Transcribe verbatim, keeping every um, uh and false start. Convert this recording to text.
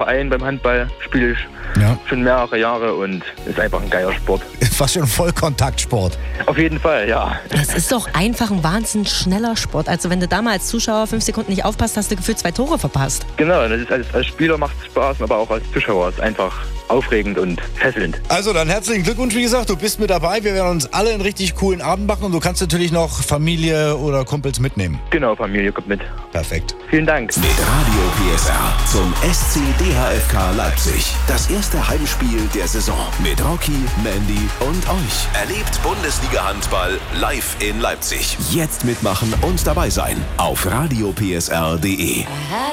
Verein beim Handball, spiele ich ja. schon mehrere Jahre und ist einfach ein geiler Sport. Fast schon Vollkontaktsport. Auf jeden Fall, ja. Es ist doch einfach ein wahnsinnig schneller Sport. Also wenn du da mal als Zuschauer fünf Sekunden nicht aufpasst, hast du gefühlt zwei Tore verpasst. Genau, das ist als, als Spieler macht es Spaß, aber auch als Zuschauer ist es einfach aufregend und fesselnd. Also dann herzlichen Glückwunsch, wie gesagt, du bist mit dabei. Wir werden uns alle einen richtig coolen Abend machen und du kannst natürlich noch Familie oder Kumpels mitnehmen. Genau, Familie kommt mit. Perfekt. Vielen Dank. Mit Radio P S R zum S C D H F K Leipzig. Das erste Heimspiel der Saison mit Rocky, Mandy und euch. Erlebt Bundesliga-Handball live in Leipzig. Jetzt mitmachen und dabei sein auf radio p s r punkt d e.